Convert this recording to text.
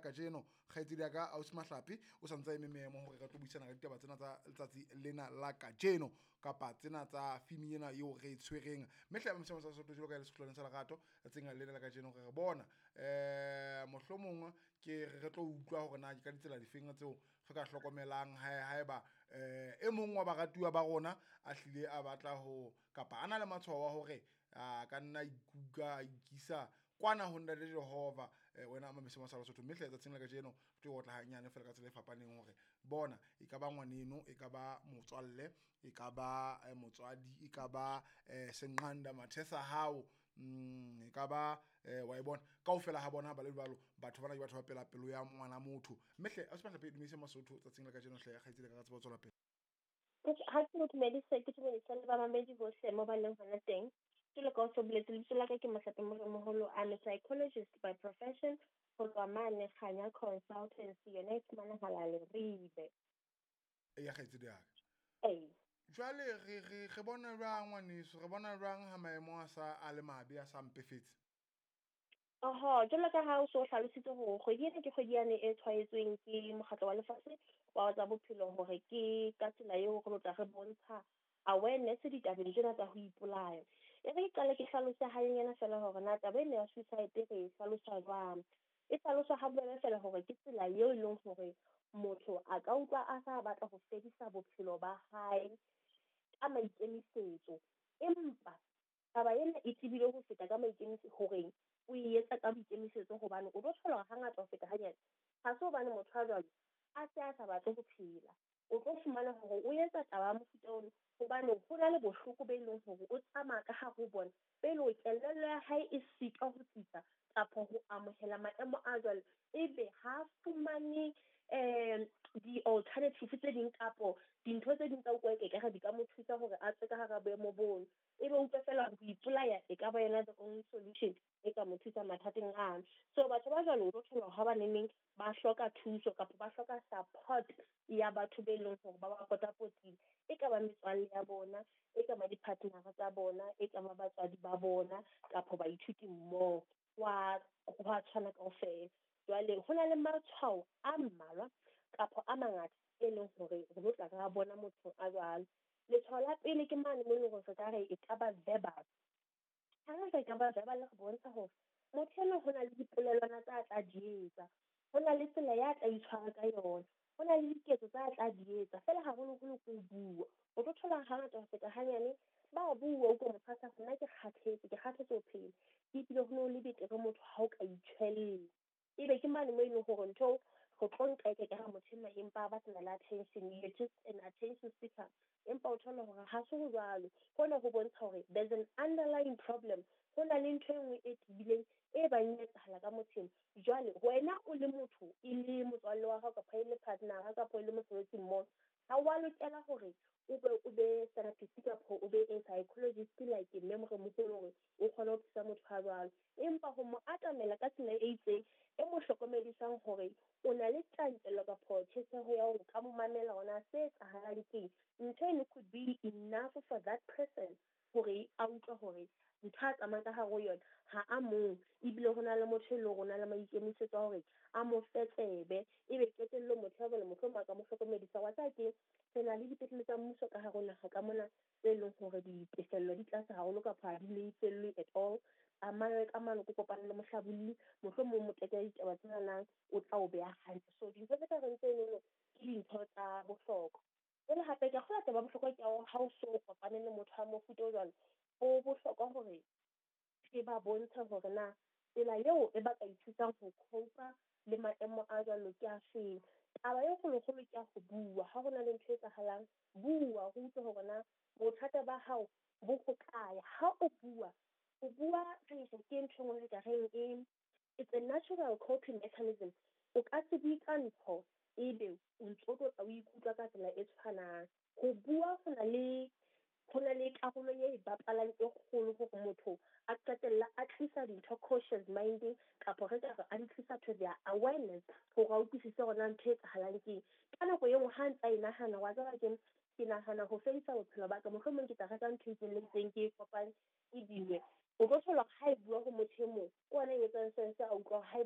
kajeno kgaitsedi ya ka Ausi Mahlapi o santse eme memo hore re tlo buisana ka ditaba tsena tsa letsatsi lena la kajeno kapa tsena tsa fimi ena eo re tshwereng mehle ya mosemo sa Sesotho jalo ka le sehlolong sa lerato tseng lena la kajeno re bona mohlomong ke re tlo utlwa hore na ka ditsela difeng tseo re ka hlokomelang haeba e mong wa baratuwa ba rona a hlile a batla ho kapa ana le matshwao wa hore ka nna ikuka ikisa kwana ho nna le Jehova wena ama mesemo sa Lesotho mehle tsa tseng la kajeno tlo go tla hanyane fela ka tsela e fapaneng hore bona e ka ba ngwaneno e ka ba motswalle e ka ba motswadi e ka ba senqanda mathesa hao e ka ba wa e bona kaofela ha bona ba le jwalo batho bana ke batho ba pela pelo ya ngwana motho mehle a se batla pele mise Masotho tsa tseng la kajeno hle ya kgaitsile ka tseba tswela pele ha ke mo tumedisa ke tumedisa le ba mamedi bohle mo ba leng hona teng ke le ka o sebeletse lebitso la ka ke Mahlapi Moholo. I'm a psychologist by profession go tswa mane Kganya Consultancy yona e fumana halale ribe ya kgaitsedi ya ee jwale re bona jwang ngwaneso re bona jwang ha maemo a sa a le mabe a sa mpefetse jwalo ka ha o so hlalositse hore kgwedi ena ke kgwedi yane e tshwaetsweng ke mokgatlo wa lefatshe wa tsa bophelo hore ke ka tsela eo re tla re bontsha awareness ditabeng tsena tsa ho ipolaya e re qale ke hlalosa hanyana fela hore na taba ena ya suicide re hlalosa jwang e hlalosa ha bobebe fela hore ke tsela eo e leng hore motho a ka utlwa a sa batla ho fedisa bophelo ba hae ka maikemisetso empa taba ena e tsebile ho feta ka maikemisetso hore o etsa ka boikemisetso hobane o tlo thola hore hangata ho feta hanyane ha se hobane motho a jwalo a se a sa batle ho phela o tlo fumana hore o etsa taba ya mofuta ona hobane ho na le bohloko be leng hore o tsamaya ka hare ho bona be le kelello ya hae e sika ho tsitsa kapa ho amohela maemo a jwalo ebe ha fumane di-alternative tse ding kapo dintho tse ding tsa o kwa ekare di ka mo thusa hore a tswe ka hara boemo bono ebe utlwa fela ho ipolaya e ka ba yona the only solution e ka mo thusa mathateng ana so batho ba jwalo o tlo thola ha ba neng ba hloka thuso kapa ba hloka support ya batho be leng hore ba ba potapotile e ka ba metswalle ya bona e ka ba di-partner tsa bona e ka ba batswadi ba bona kapa ba ithuti mmoho wa tshwana kaofela jwale ho na le matshwao a mmalwa kapa a mangata e leng hore re tla ka bona motho a jwalo letshwao la pele ke mane mo leng hore re ka re e ka ba verbal ha re ka ba verbal re bontsha hore motho ena ho na le dipolelwana tsa tla di etsa ho na le tsela ya tla itshwara ka yona ho na le diketso tsa tla di etsa fela haholoholo ko bua o tlo thola hangata ho feta hanyane ba bua o ko motho nna ke kgathetse ho phela ebile ho no le betere motho ha o ka itshwella ebe ke mane mo e leng hore ntho go tlo nka ka ha motho ena empa ba tsela la attention you just an attention seeker empa o thola hore ha se ho jwalo hona ho bontsha hore there's an underlying problem ho na le ntho engwe e tibileng e bang etsahala ka mothong jwale wena o le motho e le motswalle wa hao kapa e le partner kapa e le mosebetsi mmoho ha wa lokela hore o be therapist kapa o be a psychologist like memory moholo hore o kgone ho thusa motho ha jwalo empa ho mo atamela ka tsela e itseng e mo hlokomedisang hore o na le tjantjello kapa tjheseho ya hore ka mo mamela ona se etsahalang keng ntho eno could be enough for that person hore a utlwe hore ntho a tsamaya ka hare ho yona ha a mong ebile ho na le motho e leng hore o na le maikemisetso hore a mo fetsebe ebe qetello motho ya jwale mohlomong a ka mo hlokomedisa wa tsa ke se na le dipetlele tsa mmuso ka hare ho naha ka mona tse leng hore ditefello di tlase haholo kapa di lefellwe at all amana ka mano ko kopana le mohlabolli mohlomong moteka ditaba tsena nang o tla o beha hantle so dintho tse ka reng tseno ke dintho tsa bohlokwa le hape ke kgolwa taba bohlokwa ke ha o so kopane le motho a mofuta o jwalo ho bohlokwa hore e ba bontsha hore na tsela eo e ba ka ithutang ho cope le maemo a jwalo ke a feng taba e kgolo ke ya go bua ha hona le ntho e tsahalang bua ho utlwe hore na bothata ba hao bo go kaya ha o bua re ke ntho engwe ka reng it's a natural coping mechanism o ka se bue ka ntho ebe o ntso tlo tsa o ikutlwa ka tsela e tshwanang go bua ho na le karolo e bapalang e kgolo hore motho a qetella a tlisa dintho cautious minding kapa re ka a tlisa to their awareness hore a utlwisise hore na ntho e tsahalang keng ka nako e nngwe ha ntsa e nahana wa tsaba ke nahana ho fedisa bophelo ba ka mohlomong ke tla reka ntho e tseng ke kopane e diwe o tlo thola ha e bua ho motho e mong o ena e etsang sense a utlwa ha